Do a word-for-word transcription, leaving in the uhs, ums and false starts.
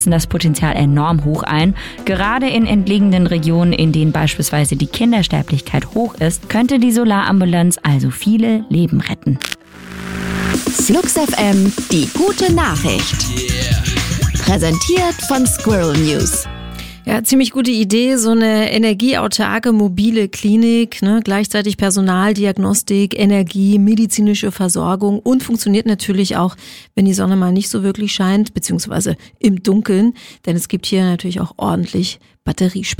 das Potenzial enorm hoch ein. Gerade in entlegenen Regionen, in denen beispielsweise die Kindersterblichkeit hoch ist, könnte die Solarambulanz also viele Leben retten. Flux F M, die gute Nachricht. Präsentiert von Squirrel News. Ja, ziemlich gute Idee, so eine energieautarke mobile Klinik, ne, gleichzeitig Personaldiagnostik, Energie, medizinische Versorgung und funktioniert natürlich auch, wenn die Sonne mal nicht so wirklich scheint, beziehungsweise im Dunkeln, denn es gibt hier natürlich auch ordentlich Batteriespeicher.